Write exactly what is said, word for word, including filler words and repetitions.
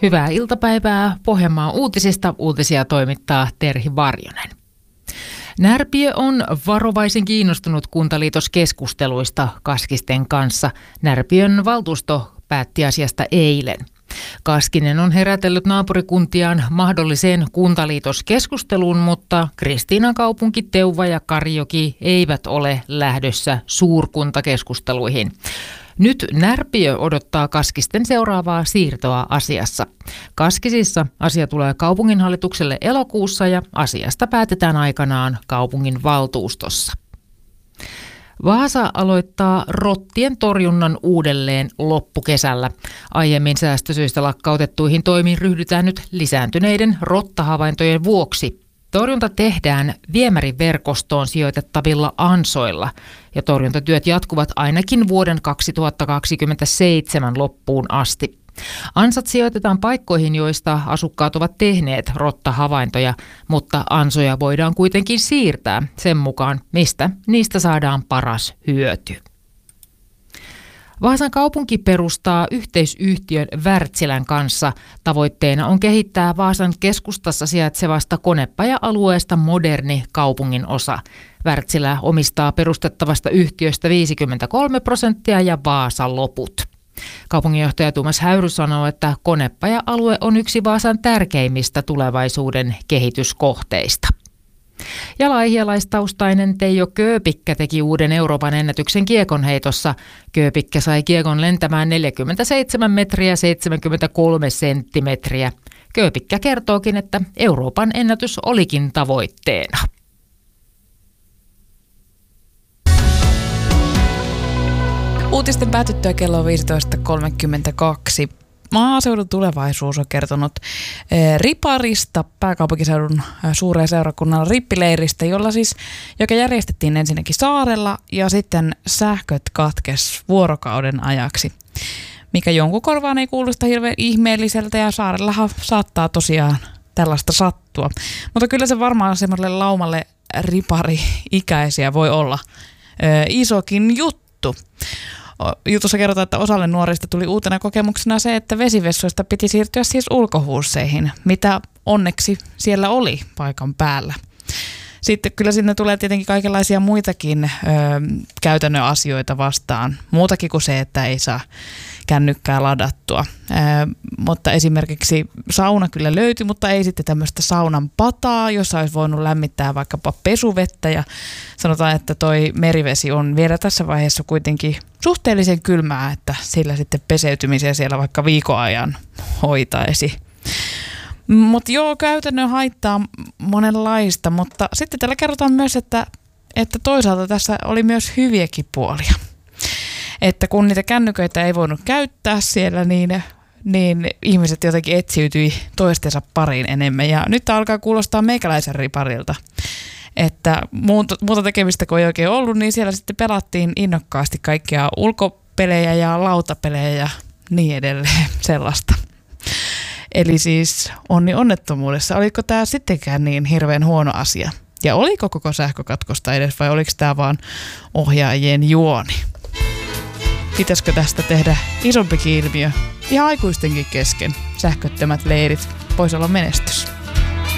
Hyvää iltapäivää Pohjanmaan uutisista. Uutisia toimittaa Terhi Varjonen. Närpiö on varovaisen kiinnostunut kuntaliitoskeskusteluista Kaskisten kanssa. Närpiön valtuusto päätti asiasta eilen. Kaskinen on herätellyt naapurikuntiaan mahdolliseen kuntaliitoskeskusteluun, mutta Kristiinankaupunki, Teuva ja Karijoki eivät ole lähdössä suurkuntakeskusteluihin. Nyt Närpiö odottaa Kaskisten seuraavaa siirtoa asiassa. Kaskisissa asia tulee kaupunginhallitukselle elokuussa ja asiasta päätetään aikanaan kaupungin valtuustossa. Vaasa aloittaa rottien torjunnan uudelleen loppukesällä. Aiemmin säästösyistä lakkautettuihin toimiin ryhdytään nyt lisääntyneiden rottahavaintojen vuoksi. Torjunta tehdään viemäriverkostoon sijoitettavilla ansoilla ja torjuntatyöt jatkuvat ainakin vuoden kaksituhattakaksikymmentäseitsemän loppuun asti. Ansat sijoitetaan paikkoihin, joista asukkaat ovat tehneet rottahavaintoja, mutta ansoja voidaan kuitenkin siirtää sen mukaan, mistä niistä saadaan paras hyöty. Vaasan kaupunki perustaa yhteisyhtiön Wärtsilän kanssa. Tavoitteena on kehittää Vaasan keskustassa sijaitsevasta Konepaja-alueesta moderni kaupungin osa. Wärtsilä omistaa perustettavasta yhtiöstä viisikymmentäkolme prosenttia ja Vaasa loput. Kaupunginjohtaja Tuomas Häyry sanoo, että Konepaja-alue on yksi Vaasan tärkeimmistä tulevaisuuden kehityskohteista. Ja laihialaistaustainen Teijo Kööpikkä teki uuden Euroopan ennätyksen kiekonheitossa. Kööpikkä sai kiekon lentämään neljäkymmentäseitsemän metriä seitsemänkymmentäkolme senttimetriä. Kööpikkä kertookin, että Euroopan ennätys olikin tavoitteena. Uutisten päätyttyä kello viisitoista kolmekymmentäkaksi. Maaseudun tulevaisuus on kertonut Riparista, pääkaupunkiseudun suuren seurakunnan rippileiristä, jolla siis, joka järjestettiin ensinnäkin saarella ja sitten sähköt katkes vuorokauden ajaksi. Mikä jonkun korvaan ei kuulosta hirveän ihmeelliseltä ja saarellahan saattaa tosiaan tällaista sattua. Mutta kyllä se varmaan semmoiselle laumalle ripari-ikäisiä voi olla ö, isokin juttu. Jutussa kerrotaan, että osalle nuorista tuli uutena kokemuksena se, että vesivessoista piti siirtyä siis ulkohuusseihin, mitä onneksi siellä oli paikan päällä. Sitten kyllä sinne tulee tietenkin kaikenlaisia muitakin ö, käytännön asioita vastaan, muutakin kuin se, että ei saa kännykkää ladattua. Ö, mutta esimerkiksi sauna kyllä löytyi, mutta ei sitten tämmöistä saunan pataa, jossa olisi voinut lämmittää vaikkapa pesuvettä. Ja sanotaan, että toi merivesi on vielä tässä vaiheessa kuitenkin suhteellisen kylmää, että sillä sitten peseytymisiä siellä vaikka viikon ajan hoitaisi. Mutta joo, käytännön haittaa monenlaista, mutta sitten täällä kerrotaan myös, että, että toisaalta tässä oli myös hyviäkin puolia. Että kun niitä kännyköitä ei voinut käyttää siellä, niin, niin ihmiset jotenkin etsiytyi toistensa pariin enemmän. Ja nyt tämä alkaa kuulostaa meikäläisen riparilta, että muuta, muuta tekemistä kun ei oikein ollut, niin siellä sitten pelattiin innokkaasti kaikkia ulkopelejä ja lautapelejä ja niin edelleen sellaista. Eli siis onni onnettomuudessa. Oliko tämä sittenkään niin hirveän huono asia? Ja oliko koko sähkökatkosta edes vai oliko tämä vaan ohjaajien juoni? Pitäisikö tästä tehdä isompikin ilmiö? Ja aikuistenkin kesken sähköttömät leirit voisi olla menestys.